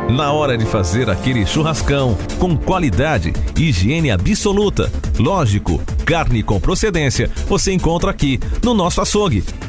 Na hora de fazer aquele churrascão, com qualidade e higiene absoluta, lógico, carne com procedência, você encontra aqui no nosso açougue.